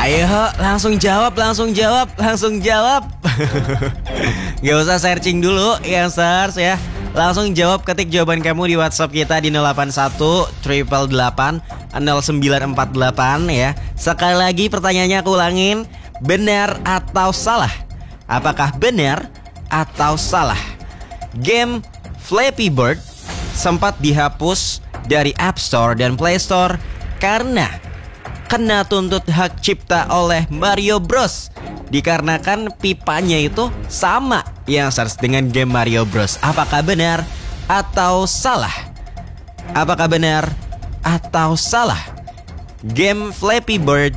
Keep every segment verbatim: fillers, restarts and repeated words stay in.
Ayo langsung jawab, langsung jawab, langsung jawab. Gak usah searching dulu ya, Youngsters ya. Langsung jawab, ketik jawaban kamu di WhatsApp kita di nol delapan satu delapan delapan delapan nol sembilan empat delapan ya. Sekali lagi pertanyaannya aku ulangin, benar atau salah? Apakah benar atau salah game Flappy Bird sempat dihapus dari App Store dan Play Store karena kena tuntut hak cipta oleh Mario Bros, dikarenakan pipanya itu sama yang Youngsters dengan game Mario Bros? Apakah benar atau salah? Apakah benar atau salah game Flappy Bird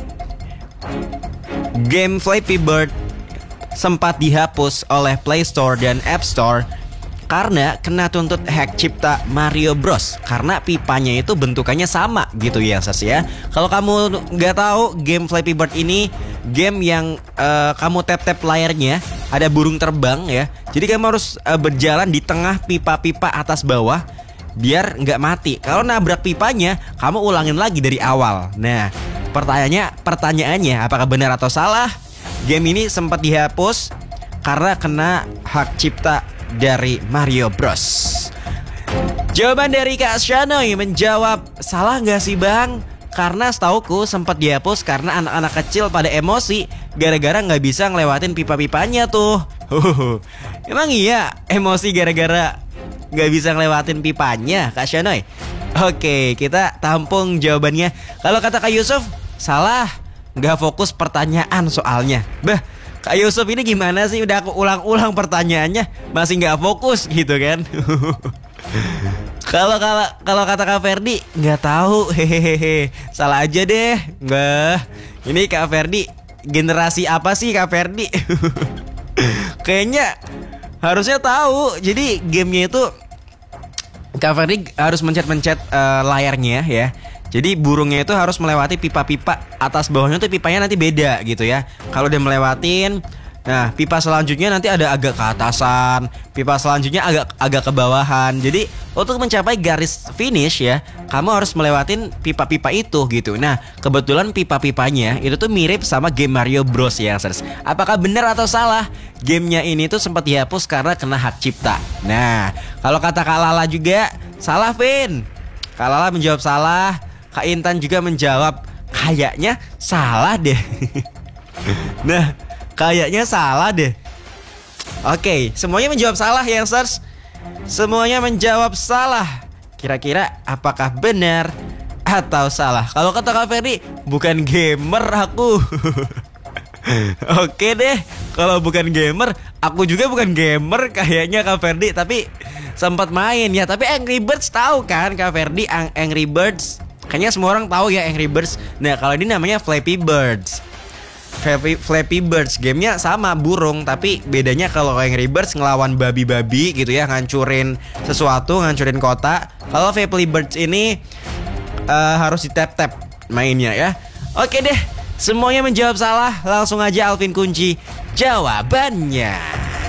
Game Flappy Bird sempat dihapus oleh Play Store dan App Store karena kena tuntut hak cipta Mario Bros, karena pipanya itu bentukannya sama gitu ya, Youngsters ya. Kalau kamu nggak tahu, game Flappy Bird ini game yang uh, kamu tap-tap layarnya ada burung terbang ya. Jadi kamu harus uh, berjalan di tengah pipa-pipa atas bawah biar nggak mati. Kalau nabrak pipanya, kamu ulangin lagi dari awal. Nah, pertanyaannya, pertanyaannya apakah benar atau salah game ini sempat dihapus karena kena hak cipta dari Mario Bros? Jawaban dari Kak Shanoy menjawab, salah nggak sih bang? Karena setauku sempat dihapus karena anak-anak kecil pada emosi gara-gara nggak bisa ngelewatin pipa-pipanya tuh. Emang iya emosi gara-gara nggak bisa ngelewatin pipanya, Kak Shanoy? Oke, kita tampung jawabannya. Kalau kata Kak Yusuf, salah, nggak fokus pertanyaan soalnya. Bah, Kak Yusuf ini gimana sih? Udah aku ulang-ulang pertanyaannya masih nggak fokus gitu kan? Kalau kalau kalau kata Kak Ferdi, nggak tahu, hehehe, salah aja deh. Bah, ini Kak Ferdi generasi apa sih Kak Ferdi? Kayaknya harusnya tahu. Jadi gamenya itu Kak Ferdi harus mencet-mencet uh, layarnya ya. Jadi burungnya itu harus melewati pipa-pipa atas bawahnya tuh pipanya nanti beda gitu ya. Kalau dia melewatin, nah pipa selanjutnya nanti ada agak ke atasan, pipa selanjutnya agak agak ke bawahan. Jadi untuk mencapai garis finish ya, kamu harus melewatin pipa-pipa itu gitu. Nah, kebetulan pipa-pipanya itu tuh mirip sama game Mario Bros ya, Youngsters. Apakah benar atau salah gamenya ini tuh sempat dihapus karena kena hak cipta? Nah, kalau kata Kak Lala juga salah, Vin. Kak Lala menjawab salah. Kak Intan juga menjawab kayaknya salah deh. Nah, kayaknya salah deh. Oke, semuanya menjawab salah ya, Youngsters. Semuanya menjawab salah. Kira-kira apakah benar atau salah? Kalau kata Kak Ferdi, bukan gamer aku. Oke deh, kalau bukan gamer, aku juga bukan gamer kayaknya Kak Ferdi, tapi sempat main ya. Tapi Angry Birds tahu kan Kak Ferdi, Angry Birds. Kayaknya semua orang tahu ya Angry Birds. Nah, kalau ini namanya Flappy Birds. Flappy, Flappy Birds gamenya sama burung, tapi bedanya kalau Angry Birds ngelawan babi-babi gitu ya, ngancurin sesuatu, ngancurin kota. Kalau Flappy Birds ini uh, harus di tap-tap mainnya ya. Oke deh, semuanya menjawab salah. Langsung aja Alvin kunci jawabannya.